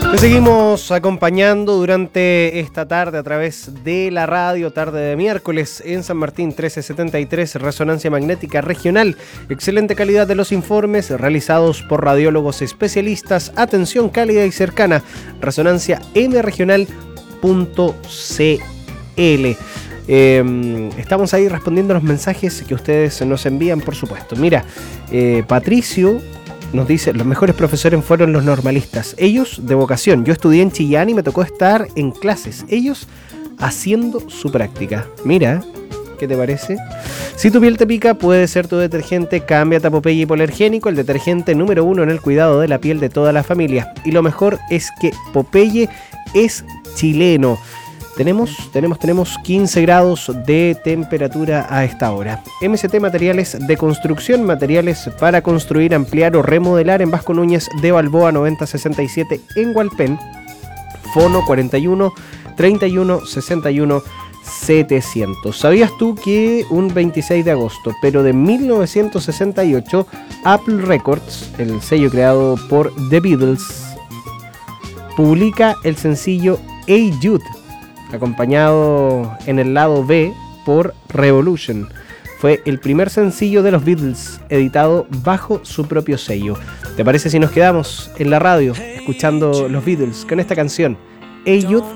Te seguimos acompañando durante esta tarde a través de la radio, tarde de miércoles en San Martín 1373, Resonancia Magnética Regional. Excelente calidad de los informes realizados por radiólogos especialistas. Atención cálida y cercana. ResonanciaMregional.cl. Estamos ahí respondiendo a los mensajes que ustedes nos envían, por supuesto. Mira, Patricio nos dice, los mejores profesores fueron los normalistas. Ellos de vocación. Yo estudié en Chillán y me tocó estar en clases. Ellos haciendo su práctica. Mira, ¿qué te parece? Si tu piel te pica, puede ser tu detergente. Cámbiate a Popeye Hipoalergénico, el detergente número 1 en el cuidado de la piel de toda la familia. Y lo mejor es que Popeye es chileno. Tenemos 15 grados de temperatura a esta hora. MCT Materiales de Construcción, materiales para construir, ampliar o remodelar en Vasco Núñez de Balboa 9067 en Hualpén. Fono 41 31 61 700. ¿Sabías tú que un 26 de agosto, pero de 1968, Apple Records, el sello creado por The Beatles, publica el sencillo Hey Jude, acompañado en el lado B por Revolution? Fue el primer sencillo de los Beatles editado bajo su propio sello. ¿Te parece si nos quedamos en la radio escuchando los Beatles con esta canción, Hey Jude?